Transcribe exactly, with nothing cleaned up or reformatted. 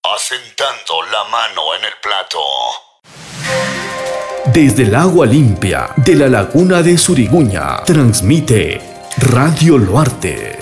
asentando la mano en el plato. Desde el agua limpia de la laguna de Suriguña, transmite Radio Luarte.